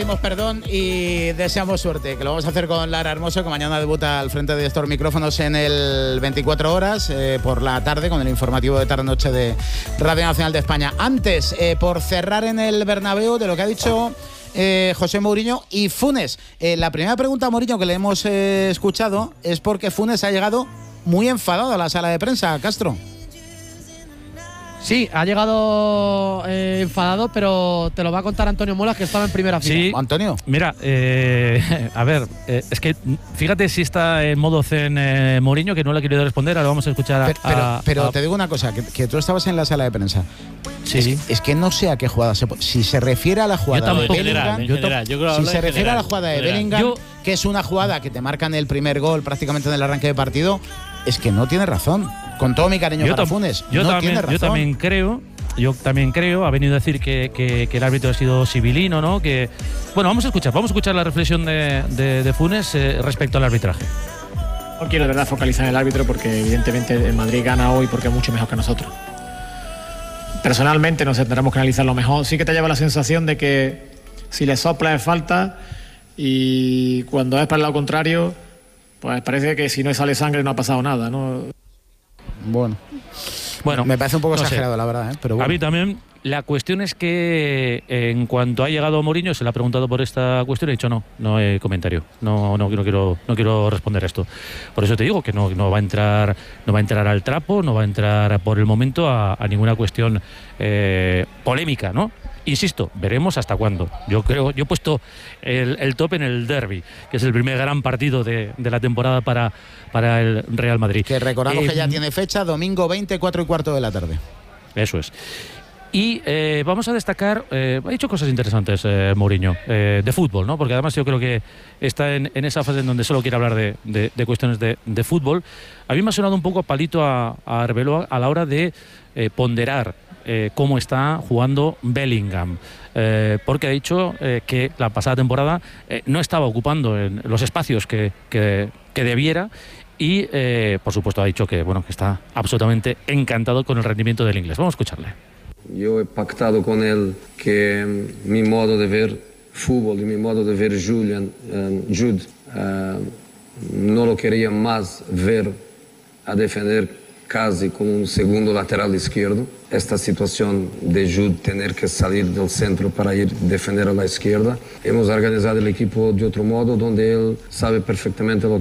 pedimos perdón y deseamos suerte, que lo vamos a hacer con Lara Hermoso, que mañana debuta al frente de estos micrófonos en el 24 horas por la tarde con el informativo de tarde-noche de Radio Nacional de España. Antes, por cerrar en el Bernabéu, de lo que ha dicho José Mourinho y Funes. La primera pregunta a Mourinho que le hemos escuchado es porque Funes ha llegado muy enfadado a la sala de prensa, Castro. Sí, ha llegado enfadado, pero te lo va a contar Antonio Molas, que estaba en primera fila. Sí, Antonio. Mira, a ver, es que fíjate si está en modo zen Mourinho, que no le ha querido responder. Ahora vamos a escuchar pero te digo una cosa, que tú estabas en la sala de prensa. Sí. Es que no sé a qué jugada si se refiere a la jugada de Bellingham. Si se refiere a la jugada de Bellingham, que es una jugada que te marcan el primer gol prácticamente en el arranque de partido, es que no tiene razón. Con todo mi cariño para Funes, no tiene razón. Yo también creo, ha venido a decir que el árbitro ha sido civilino, ¿no? Que bueno, vamos a escuchar la reflexión de Funes respecto al arbitraje. No quiero de verdad focalizar en el árbitro porque evidentemente el Madrid gana hoy porque es mucho mejor que nosotros. Personalmente, no sé, tendremos que analizarlo mejor. Sí que te lleva la sensación de que si le sopla es falta y cuando es para el lado contrario, pues parece que si no sale sangre no ha pasado nada, ¿no? Bueno, me parece un poco exagerado, la verdad, pero bueno. A mí también. La cuestión es que en cuanto ha llegado Mourinho, se le ha preguntado por esta cuestión y ha dicho no hay comentario, no quiero responder esto. Por eso te digo que no va a entrar al trapo, no va a entrar por el momento a ninguna cuestión polémica, ¿no? Insisto, veremos hasta cuándo. Yo he puesto el tope en el derbi, que es el primer gran partido de la temporada para el Real Madrid. Que recordamos que ya tiene fecha, domingo 20, 4:15 de la tarde. Eso es. Y vamos a destacar, ha dicho cosas interesantes Mourinho, de fútbol, ¿no? Porque además yo creo que está en esa fase en donde solo quiere hablar de cuestiones de fútbol. A mí me ha sonado un poco a palito a Arbeloa a la hora de ponderar cómo está jugando Bellingham, porque ha dicho que la pasada temporada no estaba ocupando en los espacios que debiera. Y por supuesto ha dicho que está absolutamente encantado con el rendimiento del inglés. Vamos a escucharle. Yo he pactado con él que mi modo de ver fútbol y mi modo de ver Jude no lo quería más ver a defender casi como un segundo lateral izquierdo. Esta situación de Jude tener que salir del centro para ir a defender a la izquierda. Hemos organizado el equipo de otro modo donde él sabe perfectamente lo